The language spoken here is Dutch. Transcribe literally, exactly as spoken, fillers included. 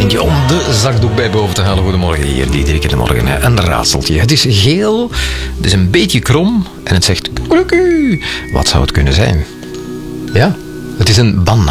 eentje om de zakdoek bij boven te halen. Goedemorgen hier, Diederik in de morgen. Hè. Een raadseltje. Het is geel, het is een beetje krom en het zegt... Wat zou het kunnen zijn? Ja, het is een banaan.